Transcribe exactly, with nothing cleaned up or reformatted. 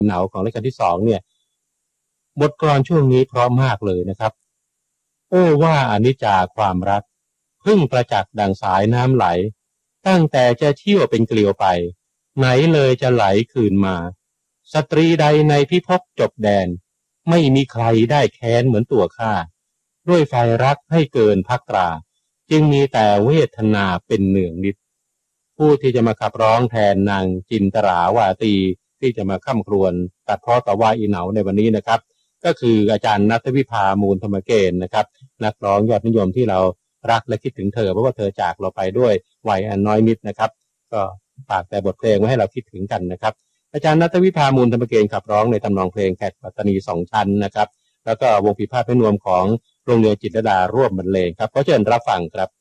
เหนาของรัชกาลที่สองเนี่ยบทกลอนช่วงนี้พร้อมมากเลยนะครับโอ้ว่าอนิจจาความรักพึ่งประจักษ์ดังสายน้ำไหลตั้งแต่จะเที่ยวเป็นเกลียวไปไหนเลยจะไหลคืนมาสตรีใดในพิภพจบแดนไม่มีใครได้แค้นเหมือนตัวข้าด้วยไฟรักให้เกินภักตราจึงมีแต่เวทนาเป็นเนืองนิดผู้ที่จะมาขับร้องแทนนางจินตราวาตีที่จะมาค่ำครวญตัดพ้อต่อว่าอีเหนาในวันนี้นะครับก็คืออาจารย์ณัฐวิภามูลธรรมเกณฑ์นะครับนักร้องยอดนิยมที่เรารักและคิดถึงเธอเพราะว่าเธอจากเราไปด้วยวัยอันน้อยนิดนะครับก็ฝากแต่บทเพลงไว้ให้เราคิดถึงกันนะครับอาจารย์ณัฐวิภามูลธรรมเกณฑ์ขับร้องในทำนองเพลงแขกปัตตานีสองชั้นนะครับแล้วก็วงปีพาทย์พนวมของโรงเรียนจิตรลดาร่วมบรรเลงครับขอเชิญรับฟังครับ